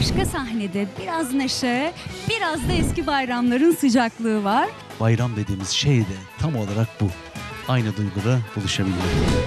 başka sahnede biraz neşe, biraz da eski bayramların sıcaklığı var. Bayram dediğimiz şey de tam olarak bu. Aynı duyguda buluşabilmek.